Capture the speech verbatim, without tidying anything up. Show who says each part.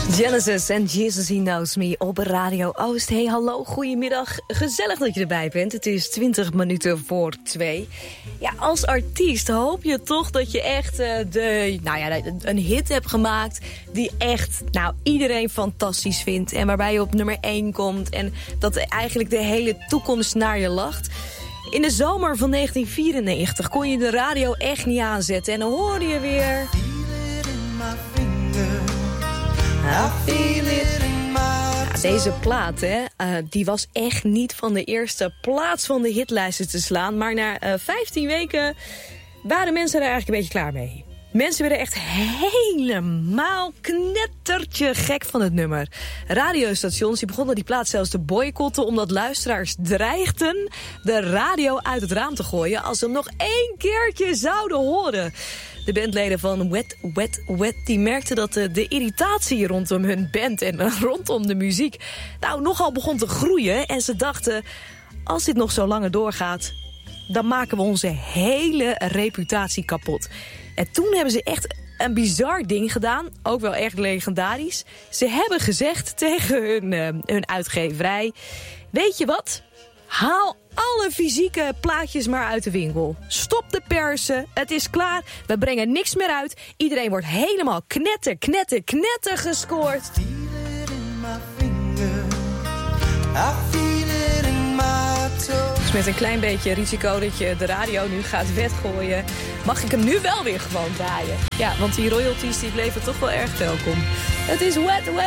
Speaker 1: Genesis en Jesus He Knows Me op Radio Oost. Hey, hallo, goedemiddag. Gezellig dat je erbij bent. Het is twintig minuten voor twee. Ja, als artiest hoop je toch dat je echt uh, de, nou ja, een hit hebt gemaakt die echt nou, iedereen fantastisch vindt. En waarbij je op nummer één komt en dat eigenlijk de hele toekomst naar je lacht. In de zomer van negentien vierennegentig kon je de radio echt niet aanzetten. En dan hoorde je weer... Ja, deze plaat, hè, uh, die was echt niet van de eerste plaats van de hitlijsten te slaan. Maar na uh, vijftien weken waren mensen er eigenlijk een beetje klaar mee. Mensen werden echt helemaal knettertje gek van het nummer. Radiostations die begonnen die plaat zelfs te boycotten... omdat luisteraars dreigden de radio uit het raam te gooien... als ze hem nog één keertje zouden horen. De bandleden van Wet, Wet, Wet die merkten dat de, de irritatie rondom hun band... en rondom de muziek nou nogal begon te groeien. En ze dachten, als dit nog zo langer doorgaat... dan maken we onze hele reputatie kapot. En toen hebben ze echt een bizar ding gedaan. Ook wel echt legendarisch. Ze hebben gezegd tegen hun, uh, hun uitgeverij... weet je wat? Haal alle fysieke plaatjes maar uit de winkel. Stop de persen. Het is klaar. We brengen niks meer uit. Iedereen wordt helemaal knetter, knetter, knetter gescoord. Dus met een klein beetje risico dat je de radio nu gaat weggooien... mag ik hem nu wel weer gewoon draaien. Ja, want die royalties die bleven toch wel erg welkom. Het is Wet, Wet.